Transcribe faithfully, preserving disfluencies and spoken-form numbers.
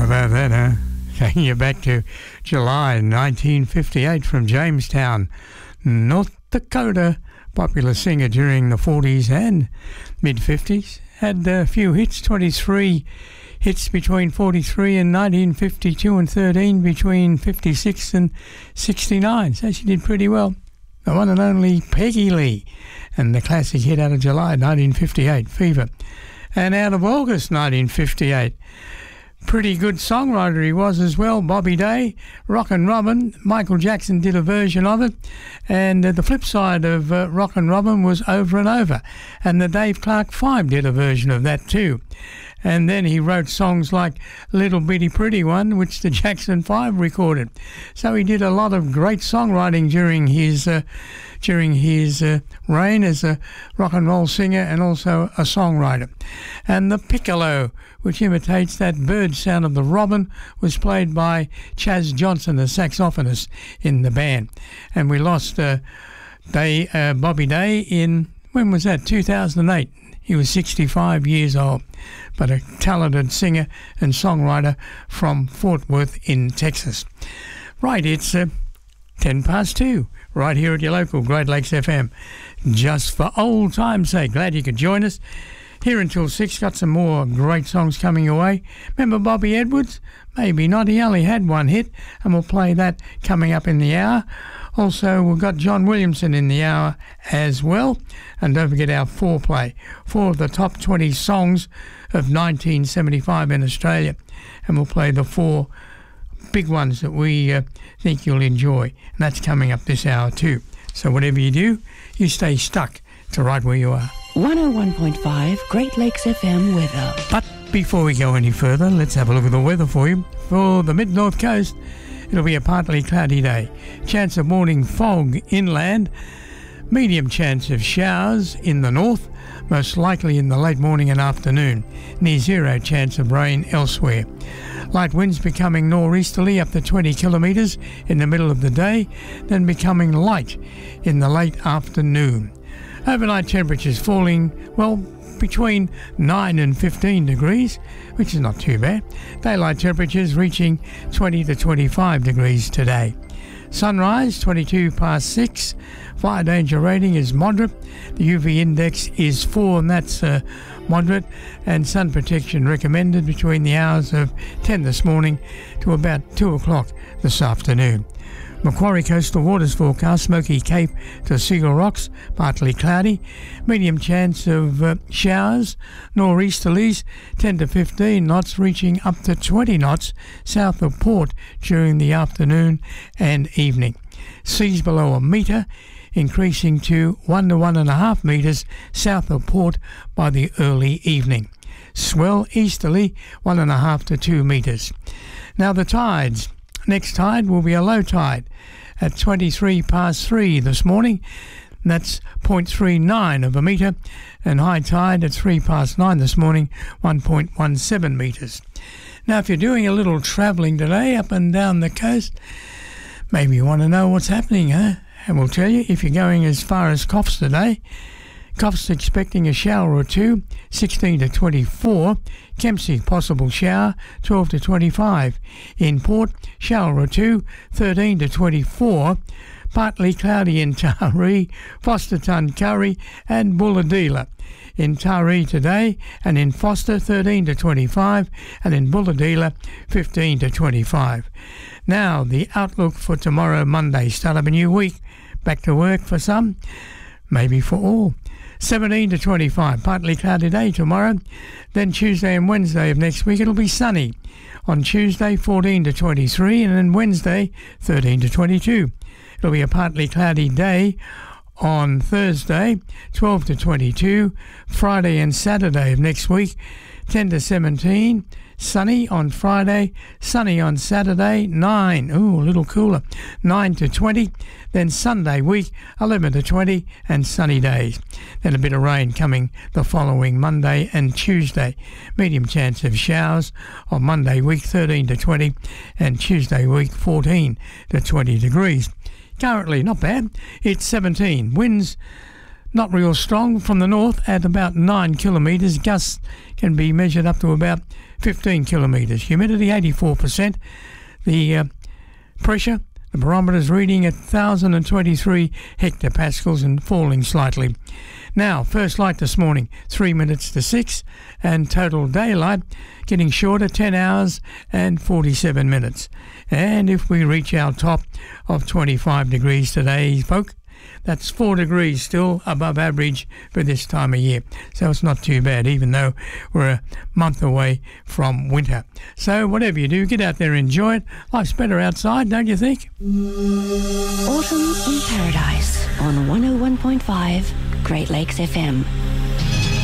about that, huh? Taking you back to July nineteen fifty-eight from Jamestown, North Dakota. Popular singer during the forties and mid-fifties. Had a few hits, twenty-three hits between forty-three and nineteen fifty-two and thirteen between fifty-six and sixty-nine. So she did pretty well. The one and only Peggy Lee. And the classic hit out of July nineteen fifty-eight, Fever. And out of August nineteen fifty-eight, pretty good songwriter he was as well, Bobby Day, Rockin' Robin. Michael Jackson did a version of it, and uh, the flip side of uh, Rockin' Robin was Over and Over, and the Dave Clark Five did a version of that too. And then he wrote songs like Little Bitty Pretty One, which the Jackson Five recorded. So he did a lot of great songwriting during his uh, during his uh, reign as a rock and roll singer and also a songwriter. And the piccolo, which imitates that bird sound of the robin, was played by Chaz Johnson, the saxophonist in the band. And we lost uh, Day, uh, Bobby Day in, when was that, two thousand eight. He was sixty-five years old, but a talented singer and songwriter from Fort Worth in Texas. Right, it's uh, ten past two, right here at your local Great Lakes F M. Just for old time's sake, glad you could join us. Here until six, got some more great songs coming your way. Remember Bobby Edwards? Maybe not, he only had one hit, and we'll play that coming up in the hour. Also, we've got John Williamson in the hour as well. And don't forget our foreplay, four of the top twenty songs of nineteen seventy-five in Australia. And we'll play the four big ones that we uh, think you'll enjoy. And that's coming up this hour too. So whatever you do, you stay stuck to right where you are. one oh one point five Great Lakes F M weather. But before we go any further, let's have a look at the weather for you. For the mid-north coast, it'll be a partly cloudy day. Chance of morning fog inland. Medium chance of showers in the north, most likely in the late morning and afternoon. Near zero chance of rain elsewhere. Light winds becoming nor'easterly up to twenty kilometres in the middle of the day, then becoming light in the late afternoon. Overnight temperatures falling, well, between nine and fifteen degrees, which is not too bad. Daylight temperatures reaching twenty to twenty-five degrees today. Sunrise, twenty-two past six. Fire danger rating is moderate. The U V index is four, and that's uh, moderate. And sun protection recommended between the hours of ten this morning to about two o'clock this afternoon. Macquarie coastal waters forecast, Smoky Cape to Seagull Rocks, partly cloudy. Medium chance of uh, showers, nor'easterlies, ten to fifteen knots, reaching up to twenty knots south of Port during the afternoon and evening. Seas below a metre, increasing to one to one and a half metres south of Port by the early evening. Swell easterly, one and a half to two metres. Now the tides. Next tide will be a low tide at twenty-three past three this morning. That's zero point three nine of a metre. And high tide at three past nine this morning, one point one seven metres. Now, if you're doing a little travelling today up and down the coast, maybe you want to know what's happening, huh? And we'll tell you, if you're going as far as Coffs today, Coffs expecting a shower or two, sixteen to twenty-four. Kempsey, possible shower, twelve to twenty-five. In Port, shower or two, thirteen to twenty-four. Partly cloudy in Taree, Foster Tuncurry and Bulahdelah. In Taree today, and in Foster, thirteen to twenty-five, and in Bulahdelah, fifteen to twenty-five. Now, the outlook for tomorrow, Monday. Start of a new week. Back to work for some, maybe for all. seventeen to twenty-five, partly cloudy day tomorrow. Then Tuesday and Wednesday of next week, it'll be sunny. On Tuesday, fourteen to twenty-three, and then Wednesday, thirteen to twenty-two. It'll be a partly cloudy day on Thursday, twelve to twenty-two. Friday and Saturday of next week, ten to seventeen. Sunny on Friday, sunny on Saturday, nine. Ooh, a little cooler. nine to twenty. Then Sunday week, eleven to twenty, and sunny days. Then a bit of rain coming the following Monday and Tuesday. Medium chance of showers on Monday week, thirteen to twenty, and Tuesday week, fourteen to twenty degrees. Currently, not bad. It's seventeen. Winds not real strong from the north at about nine kilometres. Gusts can be measured up to about fifteen kilometres. Humidity eighty-four percent. The uh, pressure, the barometer is reading at one thousand twenty-three hectopascals and falling slightly. Now, first light this morning, three minutes to six, and total daylight getting shorter, ten hours and forty-seven minutes. And if we reach our top of twenty-five degrees today, folk, that's four degrees still above average for this time of year. So it's not too bad, even though we're a month away from winter. So whatever you do, get out there and enjoy it. Life's better outside, don't you think? Autumn in Paradise on one oh one point five Great Lakes F M.